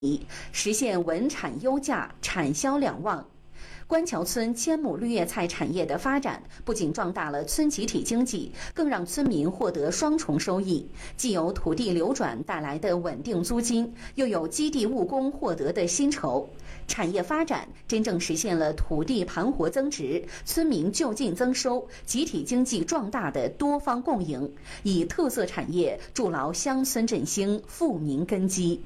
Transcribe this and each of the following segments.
实现稳产优价、产销两旺。官桥村千亩绿叶菜产业的发展，不仅壮大了村集体经济，更让村民获得双重收益，既有土地流转带来的稳定租金，又有基地务工获得的薪酬。产业发展真正实现了土地盘活增值、村民就近增收、集体经济壮大的多方共赢，以特色产业筑牢乡村振兴富民根基。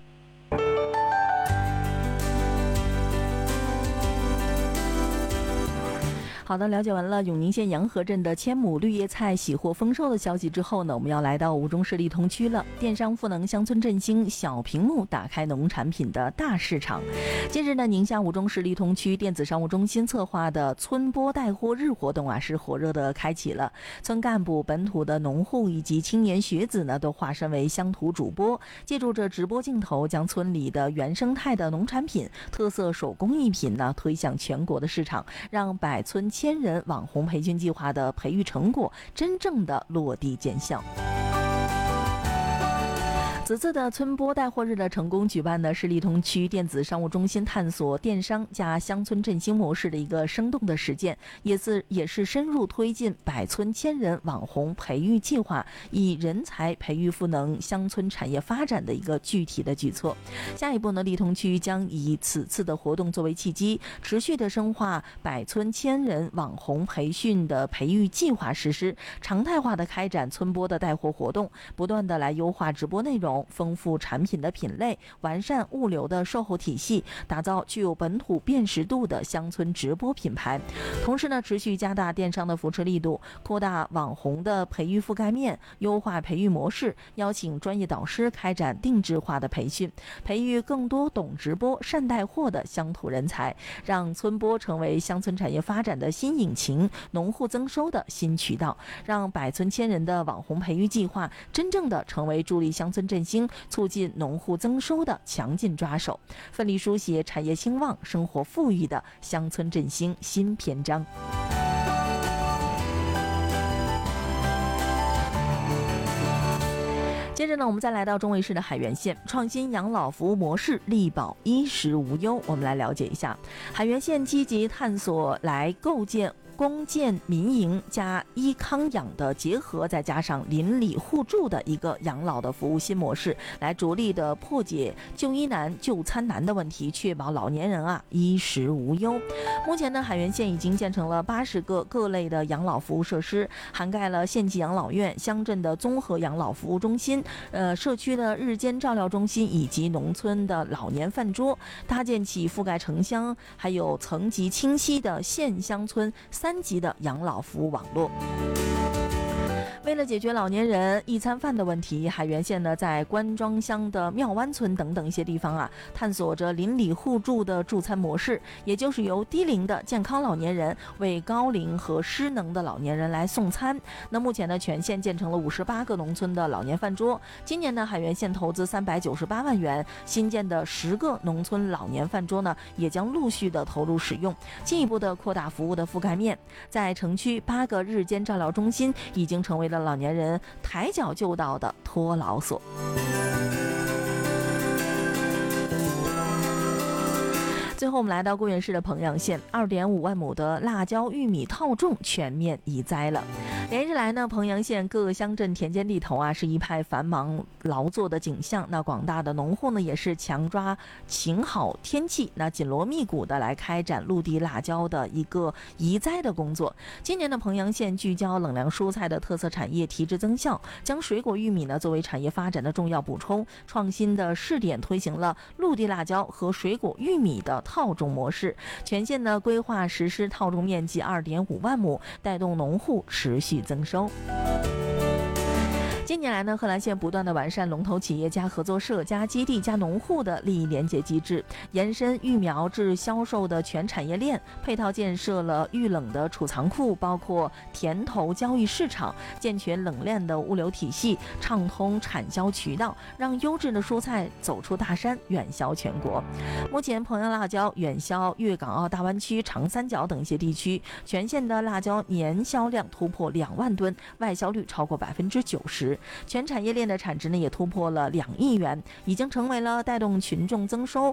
好的，了解完了永宁县洋河镇的千亩绿叶菜喜获丰收的消息之后呢，我们要来到吴中市立通区了。电商赋能乡村振兴，小屏幕打开农产品的大市场。近日呢，宁夏吴中市立通区电子商务中心策划的村播带货日活动啊，是火热的开启了。村干部、本土的农户以及青年学子呢，都化身为乡土主播，借助着直播镜头，将村里的原生态的农产品、特色手工艺品呢，推向全国的市场，让百村千人网红培训计划的培育成果真正的落地见效。此次的村播带货日的成功举办呢，是立通区电子商务中心探索电商加乡村振兴模式的一个生动的实践，也是深入推进百村千人网红培育计划，以人才培育赋能乡村产业发展的一个具体的举措。下一步呢，立通区将以此次的活动作为契机，持续的深化百村千人网红培训的培育计划实施，常态化的开展村播的带货活动，不断的来优化直播内容，丰富产品的品类，完善物流的售后体系，打造具有本土辨识度的乡村直播品牌。同时呢，持续加大电商的扶持力度，扩大网红的培育覆盖面，优化培育模式，邀请专业导师开展定制化的培训，培育更多懂直播、善带货的乡土人才，让村播成为乡村产业发展的新引擎，农户增收的新渠道，让百村千人的网红培育计划真正的成为助力乡村振兴、促进农户增收的强劲抓手，奋力书写产业兴旺、生活富裕的乡村振兴新篇章。接着呢，我们再来到中卫市的海源县，创新养老服务模式，力保衣食无忧。我们来了解一下，海源县积极探索来构建公建民营加医康养的结合，再加上邻里互助的一个养老的服务新模式，来着力的破解就医难、就餐难的问题，确保老年人衣食无忧。目前呢，海源县已经建成了80个各类的养老服务设施，涵盖了县级养老院、乡镇的综合养老服务中心、社区的日间照料中心以及农村的老年饭桌，搭建起覆盖城乡还有层级清晰的县乡村3级的养老服务网络。为了解决老年人一餐饭的问题，海源县呢在关庄乡的庙湾村等等一些地方探索着邻里互助的助餐模式，也就是由低龄的健康老年人为高龄和失能的老年人来送餐。那目前呢，全县建成了58个农村的老年饭桌。今年呢，海源县投资398万元新建的10个农村老年饭桌呢，也将陆续的投入使用，进一步的扩大服务的覆盖面。在城区8个日间照料中心已经成为了老年人抬脚就到的托老所。最后我们来到固原市的彭阳县，2.5万亩的辣椒、玉米套种全面移栽了。连日来呢，彭阳县各乡镇田间地头是一派繁忙劳作的景象。那广大的农户呢，也是强抓晴好天气，那紧锣密鼓的来开展陆地辣椒的一个移栽的工作。今年的彭阳县聚焦冷凉蔬菜的特色产业提质增效，将水果玉米呢作为产业发展的重要补充，创新的试点推行了陆地辣椒和水果玉米的套种模式。全县呢规划实施套种面积2.5万亩，带动农户持续增收。近年来呢，贺兰县不断的完善龙头企业加合作社加基地加农户的利益连结机制，延伸育苗至销售的全产业链，配套建设了预冷的储藏库，包括田头交易市场，健全冷链的物流体系，畅通产销渠道，让优质的蔬菜走出大山，远销全国。目前彭阳辣椒远销粤港澳大湾区、长三角等一些地区，全县的辣椒年销量突破2万吨，外销率超过90%。 值，全产业链的产值呢也突破了2亿元，已经成为了带动群众增收、